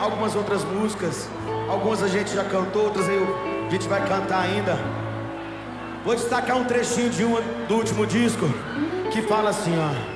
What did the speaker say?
algumas outras músicas. Algumas a gente já cantou, outras a gente vai cantar ainda. Vou destacar um trechinho do último disco que fala assim, ó.